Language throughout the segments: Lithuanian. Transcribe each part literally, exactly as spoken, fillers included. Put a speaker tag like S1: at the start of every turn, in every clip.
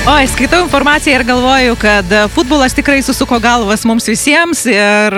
S1: Oi, skaitau informaciją ir galvoju, kad futbolas tikrai susuko galvas mums visiems ir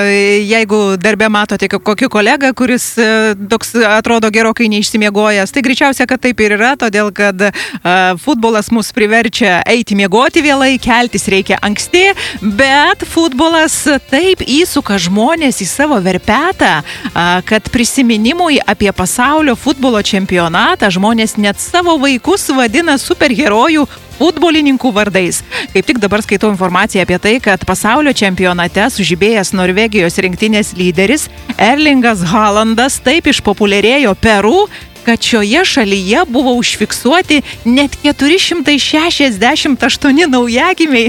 S1: jeigu darbė matote kokį kolegą, kuris toks atrodo gerokai neišsimiegojęs, tai greičiausia, kad taip ir yra, todėl kad futbolas mus priverčia eiti miegoti vėlai, keltis reikia anksti, bet futbolas taip įsuka žmonės į savo verpetą, kad prisiminimui apie pasaulio futbolo čempionatą žmonės net savo vaikus vadina superherojų futbolininkų vardais. Kaip tik dabar skaitau informaciją apie tai, kad pasaulio čempionate sužibėjęs Norvegijos rinktinės lyderis Erlingas Haalandas taip išpopuliarėjo Peru, kad šioje šalyje buvo užfiksuoti net keturi šimtai šešiasdešimt aštuoni naujagimiai,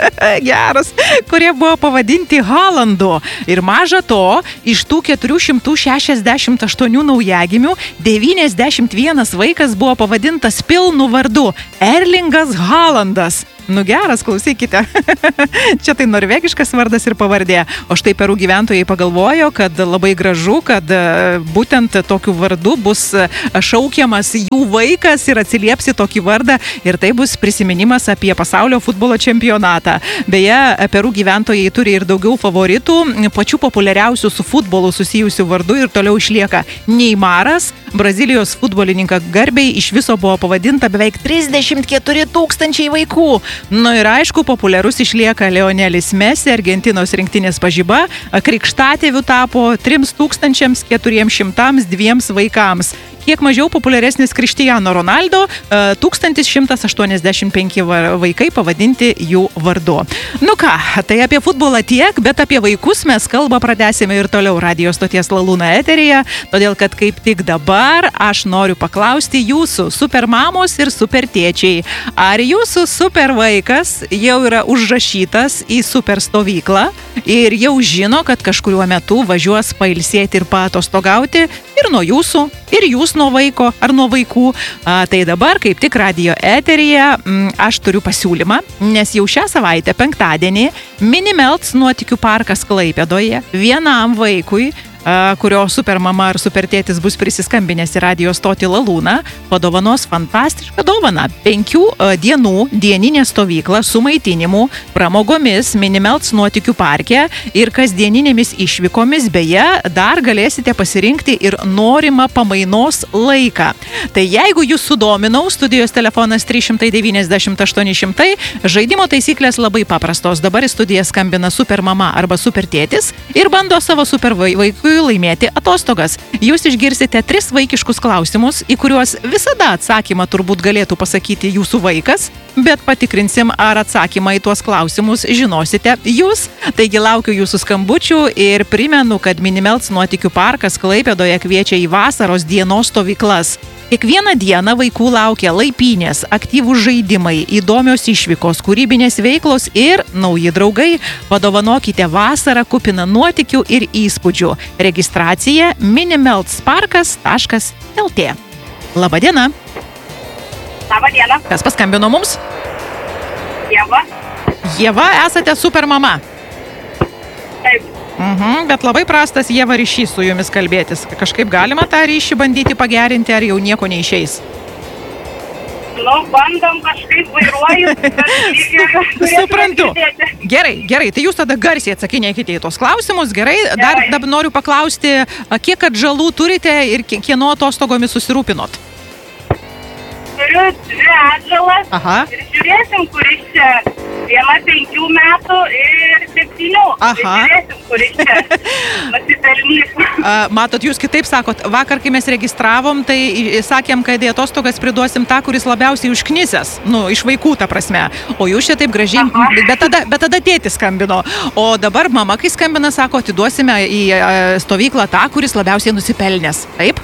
S1: geras, kurie buvo pavadinti Haalandu. Ir maža to, iš tų keturių šimtų šešiasdešimt aštuonių naujagimių devyniasdešimt vienas vaikas buvo pavadintas pilnu vardu Erlingas Haalandas. Nu geras, klausykite. Čia tai norvegiškas vardas ir pavardė. O štai Peru gyventojai pagalvojo, kad labai gražu, kad būtent tokiu vardu bus šaukiamas jų vaikas ir atsilieps į tokį vardą ir tai bus prisiminimas apie pasaulio futbolo čempionatą. Beje, Peru gyventojai turi ir daugiau favoritų, pačių populiariausių su futbolu susijusių vardų ir toliau išlieka Neymaras. Brazilijos futbolininką garbiai iš viso buvo pavadinta beveik trisdešimt keturi tūkstančiai vaikų. Nu ir aišku, populiarus išlieka Lionelis Messi, Argentinos rinktinės pažiba, krikštatėviu tapo trims tūkstančiams keturiems šimtams dviems vaikams. Kiek mažiau populiaresnis Cristiano Ronaldo, tūkstantis šimtas aštuoniasdešimt penki vaikai pavadinti jų vardu. Nu ką, tai apie futbolą tiek, bet apie vaikus mes kalbą pradėsime ir toliau radijo stoties Lalūna eteryje, todėl kad kaip tik dabar aš noriu paklausti jūsų supermamos ir supertėčiai, ar jūsų supervaikas jau yra užrašytas į superstovyklą ir jau žino, kad kažkuriuo metu važiuos pailsėti ir paatostogauti ir nuo jūsų, ir jūs nuo vaiko ar nuo vaikų. A, tai dabar kaip tik radijo eteryje m, aš turiu pasiūlymą, nes jau šią savaitę penktadienį Minimelts nuotykių parkas Klaipėdoje vienam vaikui, kurio supermama ar supertėtis bus prisiskambinęs į radijo stotį Lalūną, padovanos fantastišką dovaną. Penkių dienų dieninė stovykla su maitinimu, pramogomis Minimelts nuotykių parke ir kasdieninėmis išvykomis, beje, dar galėsite pasirinkti ir norimą pamainos laiką. Tai jeigu jūs sudominau, studijos telefonas trys šimtai devyniasdešimt aštuoni šimtai, žaidimo taisyklės labai paprastos. Dabar į studiją skambina supermama arba supertėtis ir bando savo supervaikui laimėti atostogas. Jūs išgirsite tris vaikiškus klausimus, į kuriuos visada atsakymą turbūt galėtų pasakyti jūsų vaikas, bet patikrinsim, ar atsakymą į tuos klausimus žinosite jūs. Taigi laukiu jūsų skambučių ir primenu, kad Minimelts nuotykių parkas Klaipėdoje kviečia į vasaros dienos stovyklas. Kiekvieną dieną vaikų laukia laipynės, aktyvūs žaidimai, įdomios išvykos, kūrybinės veiklos ir nauji draugai. Padovanokite vasarą kupiną nuotykių ir įspūdžių. Registracija minimeltsparkas taškas el tė. Labadiena.
S2: Labadiena.
S1: Kas paskambino mums?
S2: Ieva.
S1: Ieva, esate supermama.
S2: Taip.
S1: Mhm, bet labai prastas Ieva ryšys su jumis kalbėtis. Kažkaip galima tą ryšį bandyti pagerinti, ar jau nieko neišeis?
S2: Nu, bandom kažkaip vairuoju, bet
S1: suprantu. Gerai, gerai, tai jūs tada garsiai atsakinėkite į tos klausimus. Gerai, dar dabar noriu paklausti, kiek atžalų turite ir kieno atostogomis susirūpinot?
S2: Turiu dvi atžalas.
S1: Aha.
S2: Ir žiūrėsim, kuris čia viena penkių metų ir septynių.
S1: Aha.
S2: Ir žiūrėsim, kuris čia nusipelnys.
S1: Matot, jūs kitaip sakot, vakar, kai mes registravom, tai sakėm, kad į atostogas priduosim tą, kuris labiausiai užknisęs, nu, iš vaikų ta prasme. O jūs čia taip gražiai, bet tada, bet tada tėtis skambino. O dabar mama, kai skambina, sako, atiduosime į stovyklą tą, kuris labiausiai nusipelnęs. Taip?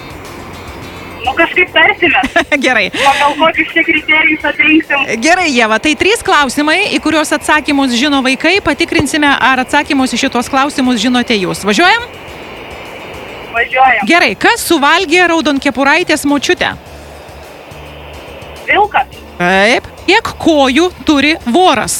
S2: Nu, kažkaip tarsimės.
S1: Gerai.
S2: Pagal kokius čia kriterijus atrinksim.
S1: Gerai, Ieva, tai trys klausimai, į kuriuos atsakymus žino vaikai. Patikrinsime, ar atsakymus į šitos klausimus žinote jūs. Važiuojam?
S2: Važiuojam.
S1: Gerai, kas suvalgė raudonkepuraitės močiutę?
S2: Vilkas.
S1: Taip. Kiek kojų turi voras?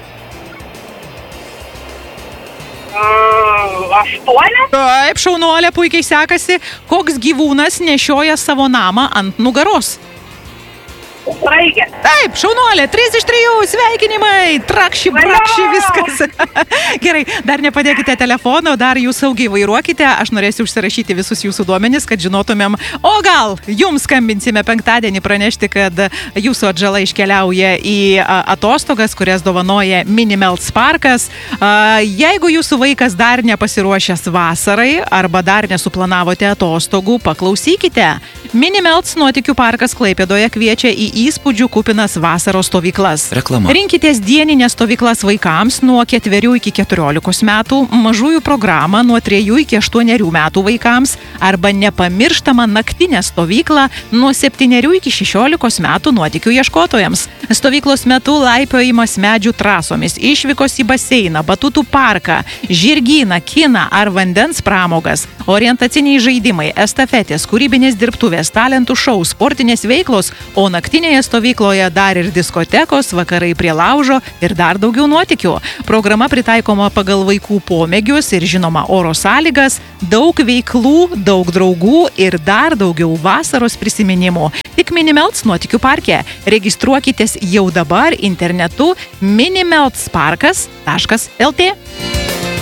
S2: Uh, aštuonės?
S1: Taip, šaunuolė, puikiai sekasi. Koks gyvūnas nešioja savo namą ant nugaros?
S2: Praigė.
S1: Taip, šaunuolė, trys iš trijų, sveikinimai, trakši, brakši, viskas. Gerai, dar nepadėkite telefono, dar jūs saugiai vairuokite, aš norėsiu užsirašyti visus jūsų duomenis, kad žinotumėm, o gal jums skambinsime penktadienį pranešti, kad jūsų atžala iškeliauja į atostogas, kurias dovanoja Minimelts parkas. Jeigu jūsų vaikas dar nepasiruošęs vasarai arba dar nesuplanavote atostogų, paklausykite. Minimelts nuotykių parkas Klaipėdoje kviečia į įspūdžių kupinas vasaros stovyklas.
S3: Reklama.
S1: Rinkitės dieninės stovyklas vaikams nuo ketverių iki keturiolikos metų, mažųjų programą nuo trejų iki aštuonerių metų vaikams arba nepamirštamą naktinę stovyklą nuo septynerių iki šešiolikos metų nuotykių ieškotojams. Stovyklos metu laipiojimas medžių trasomis, išvykos į baseiną, batutų parką, žirgyną, kiną ar vandens pramogas, orientaciniai žaidimai, estafetės, kūrybinės dirbtuvės, talentų šou, sportinės veiklos, o naktinėje stovykloje dar ir diskotekos, vakarai prie laužo ir dar daugiau nuotykių. Programa pritaikoma pagal vaikų pomėgius ir žinoma oro sąlygas, daug veiklų, daug draugų ir dar daugiau vasaros prisiminimų. Tik Minimelts nuotykių parke. Registruokitės jau dabar internetu minimeltsparkas taškas lt.